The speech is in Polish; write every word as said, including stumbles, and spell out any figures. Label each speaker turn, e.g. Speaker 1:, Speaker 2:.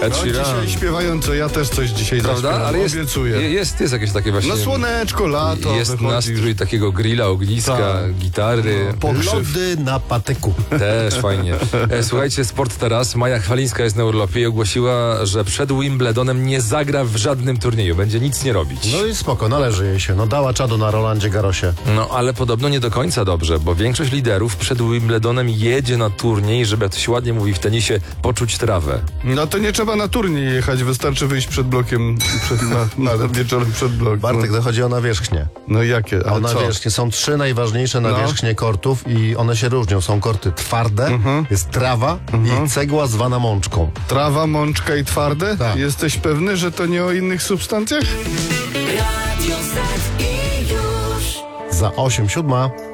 Speaker 1: Ed
Speaker 2: No,
Speaker 1: Sheeran.
Speaker 2: dzisiaj śpiewająco, ja też coś dzisiaj
Speaker 1: Prawda?
Speaker 2: zaśpiewam,
Speaker 1: Ale jest,
Speaker 2: obiecuję.
Speaker 1: jest, jest jakieś takie właśnie...
Speaker 2: No słoneczko, lato,
Speaker 1: Jest
Speaker 2: wychodzi.
Speaker 1: nastrój takiego grilla, ogniska,
Speaker 2: Tak.
Speaker 1: gitary.
Speaker 2: No, pokrzyw.
Speaker 3: Lody na patyku.
Speaker 1: Też fajnie. E, Słuchajcie, sport teraz. Maja Chwalińska jest na urlopie i ogłosiła, że przed Wimbledonem nie zagra w żadnym turnieju. Będzie nic nie robić.
Speaker 3: No i spoko, należy jej się. No dała czadu na Rolandzie Garrosie.
Speaker 1: No ale podobno nie do końca dobrze, bo większość liderów przed Wimbledonem jedzie na turniej, żeby, jak to się ładnie mówi w tenisie, poczuć trawę.
Speaker 2: No to nie trzeba na turniej jechać, wystarczy wyjść przed blokiem, przed, na, na, wieczorem przed blokiem.
Speaker 3: Bartek, to chodzi o nawierzchnię.
Speaker 2: No jakie?
Speaker 3: O
Speaker 2: Ale co?
Speaker 3: nawierzchnię. Są trzy najważniejsze nawierzchnie kortów i one się różnią. Są korty twarde,
Speaker 2: Mhm.
Speaker 3: jest trawa i cegła zwana mączką.
Speaker 2: Trawa, mączka i twarde?
Speaker 3: Tak.
Speaker 2: Jesteś pewny, że to nie o innych substancjach?
Speaker 4: Radio Z i już.
Speaker 3: Za osiem siódma.